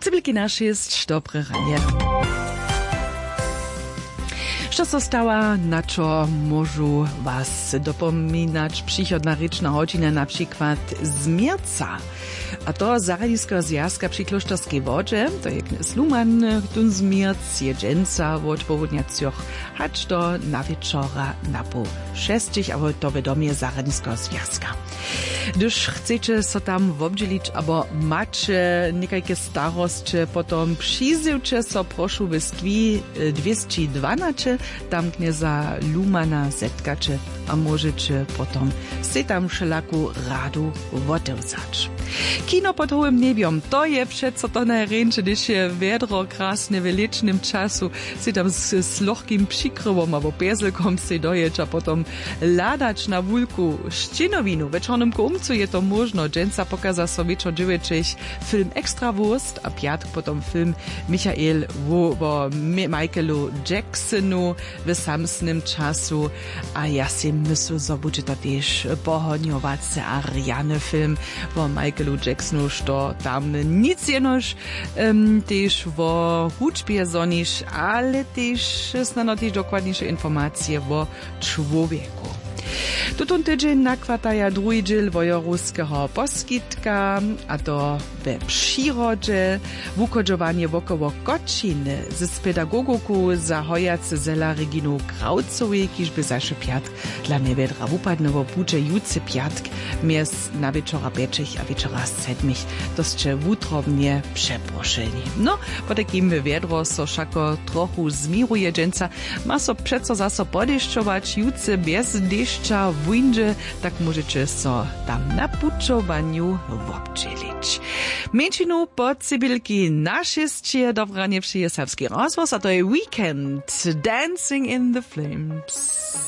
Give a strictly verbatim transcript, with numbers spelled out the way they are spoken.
Cybylki nasze jest dobre ranie. Co została, na co możu was dopominać przychodna ryczna godzina, na przykład zmierca. A to z Radijskiego Związka przy Klosztorskiej Wodzie, to je Knes Luman, tun zmierc jedzenca od południacioch, hacz do na wieczora na pół sześcich, a to wiadomie z Radijskiego Związka. Gdyż chcecie so tam wobdzielić, albo macie niekajkie starostcze, potom przyzyłcie so proszę wyskwi dwieście dwanaście, tam Kneza Lumana zetkacie, a możecie potom se tam wszelaku radu wotewzać. Kino pod hołym niebiom, to je przeco to najręcze, gdyż je wiedro krasne w licznym czasu se tam z slochkim przykrywom albo pieselkom se dojeć, a potom ladać na wulku szczynowinu. Wieczornym kumcu je to możno. Dżęca pokaza so wieczor dziewięć film Extra Wurst, a piatk potom film Michael wo, wo Michaelu Jacksonu w samsnym czasu, a ja si myślę, że będzie to też pohodniowacy Ariane film wo Michaelu Jacksonu, što tam nic jenoż um, też wo hudźbie zonisz, ale też znano też dokładniejsze informacje wo człowieku. Tutun tydzień nakwataja drugi dziel wojoruskiego poskitka, a to we przyrodzie, wukodżowanie wokoło Kočiny z pedagoguku za hojace zela Reginu Kraucowej, kiżby zaszy piatk dla mnie wiedra wupadnowo budzie jucy piatk mies na wieczora pieczych, a wieczora sedmich, to jeszcze wutrobnie przeproszeni. No, po takim wiedro so szako trochu zmiruje dżęca, ma so przeco zaso podeszczować jucy bez deszcza w windzie, tak możecie so tam na puczowaniu wobdzielić. Męczinu pod Cybylki nasze dobranie przyje serbski rozwoz, a to je weekend Dancing in the Flames.